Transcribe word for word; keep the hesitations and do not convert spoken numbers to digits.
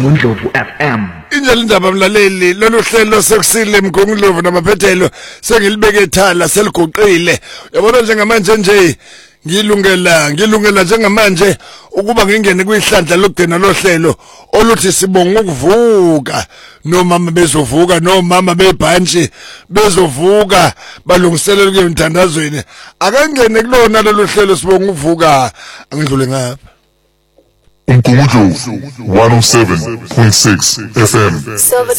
Ngundlovu F M. Injalo indaba mlaleli lolu hlelo sekusile emgungundlovu namaphethelo sengilibeke ethala seligoqile yabona njengamanje nje ngilungela ngilungela njengamanje ukuba ngingene kwihlandla lokugcina lo hlelo oluthi sibonga ukuvuka nomama bezovuka nomama bebhantshi bezovuka balungiselela kwemthandazweni akangene kulona lolu hlelo sibonga ukuvuka angidlule ngapha Umgungundlovu one oh seven point six F M. Silver